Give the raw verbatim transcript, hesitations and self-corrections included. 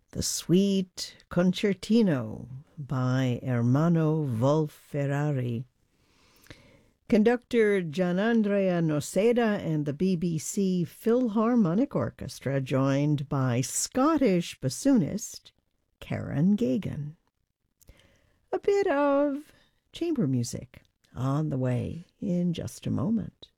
the Suite Concertino by Ermanno Wolf-Ferrari. Conductor Gianandrea Noseda and the B B C Philharmonic Orchestra, joined by Scottish bassoonist Karen Gagan. A bit of chamber music on the way in just a moment.